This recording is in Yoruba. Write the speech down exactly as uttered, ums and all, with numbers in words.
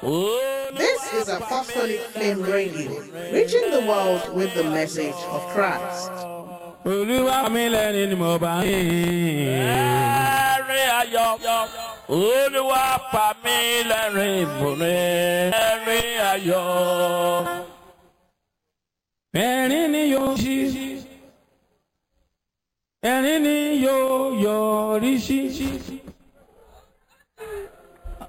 This is Apostolic Flame Radio, reaching the world with the message of Christ. Olúwa mi lẹ́ni ni mo bá yìn. Ẹ̀rín ayọ̀. Olúwa pa mí lẹ́rìn ìbùrẹ́. Ẹ̀rín ayọ̀. Ẹ̀rín ni yóò ṣí. Ẹ̀rín ni yóò yọrí sí.